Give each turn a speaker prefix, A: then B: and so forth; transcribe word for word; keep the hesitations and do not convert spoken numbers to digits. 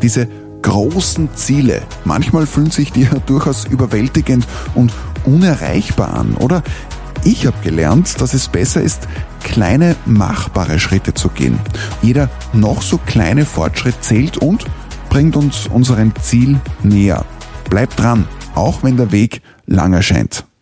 A: Diese großen Ziele, manchmal fühlen sich die ja durchaus überwältigend und unerreichbar an, oder? Ich habe gelernt, dass es besser ist, kleine, machbare Schritte zu gehen. Jeder noch so kleine Fortschritt zählt und bringt uns unserem Ziel näher. Bleibt dran, auch wenn der Weg lang erscheint.